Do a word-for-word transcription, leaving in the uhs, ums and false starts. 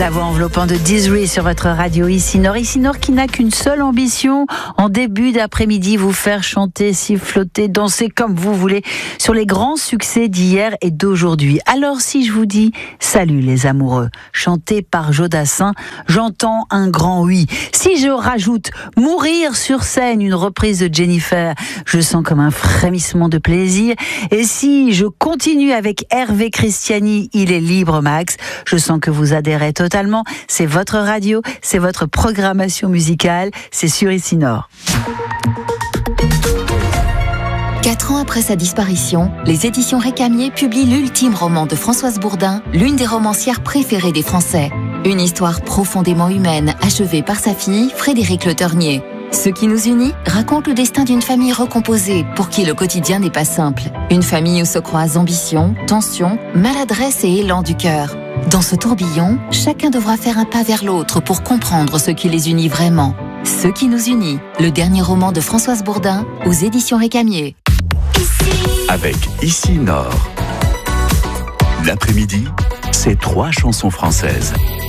La voix enveloppante de Dizri sur votre radio Ici Nord. Ici Nord qui n'a qu'une seule ambition, en début d'après-midi, vous faire chanter, siffloter, danser comme vous voulez sur les grands succès d'hier et d'aujourd'hui. Alors si je vous dis salut les amoureux, chanté par Jodassin, j'entends un grand oui. Si je rajoute mourir sur scène, une reprise de Jennifer, je sens comme un frémissement de plaisir. Et si je continue avec Hervé Christiani, il est libre Max, je sens que vous adhérez totalement. C'est votre radio, c'est votre programmation musicale, c'est sur Ici Nord. Quatre ans après sa disparition, les éditions Récamier publient l'ultime roman de Françoise Bourdin, l'une des romancières préférées des Français. Une histoire profondément humaine, achevée par sa fille, Frédérique Le Ternier. Ce qui nous unit raconte le destin d'une famille recomposée, pour qui le quotidien n'est pas simple. Une famille où se croisent ambition, tension, maladresse et élan du cœur. Dans ce tourbillon, chacun devra faire un pas vers l'autre pour comprendre ce qui les unit vraiment. Ce qui nous unit, le dernier roman de Françoise Bourdin, aux éditions Récamier. Avec Ici Nord. L'après-midi, c'est trois chansons françaises.